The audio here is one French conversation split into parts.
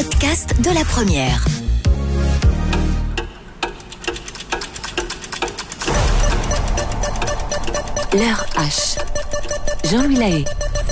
podcast de la première. L'heure H. Jean-Louis Lahaye.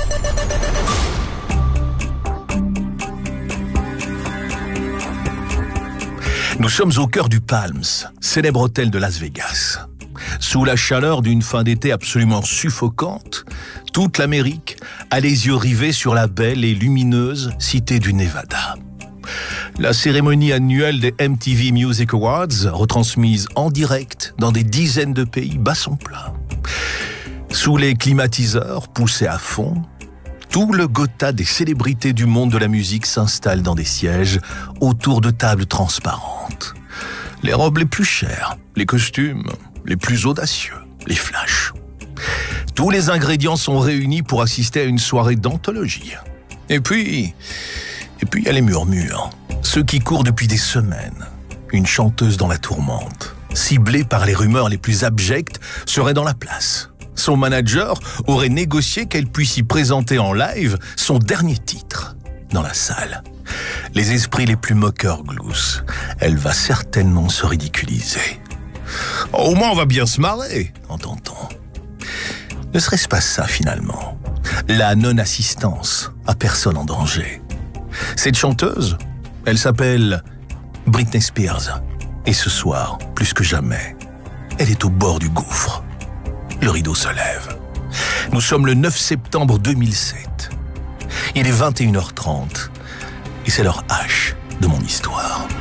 Nous sommes au cœur du Palms, célèbre hôtel de Las Vegas. Sous la chaleur d'une fin d'été absolument suffocante, toute l'Amérique a les yeux rivés sur la belle et lumineuse cité du Nevada. La cérémonie annuelle des MTV Music Awards, retransmise en direct dans des dizaines de pays, bat son plein. Sous les climatiseurs poussés à fond, tout le gotha des célébrités du monde de la musique s'installe dans des sièges autour de tables transparentes. Les robes les plus chères, les costumes les plus audacieux, les flashs. Tous les ingrédients sont réunis pour assister à une soirée d'anthologie. Et puis, il y a les murmures, ceux qui courent depuis des semaines. Une chanteuse dans la tourmente, ciblée par les rumeurs les plus abjectes, serait dans la place. Son manager aurait négocié qu'elle puisse y présenter en live son dernier titre dans la salle. Les esprits les plus moqueurs gloussent. Elle va certainement se ridiculiser. Au moins on va bien se marrer, entend-on. Ne serait-ce pas ça finalement? La non-assistance à personne en danger. Cette chanteuse, elle s'appelle Britney Spears. Et ce soir, plus que jamais, elle est au bord du gouffre. Le rideau se lève. Nous sommes le 9 septembre 2007. Il est 21h30 et c'est l'heure H de mon histoire.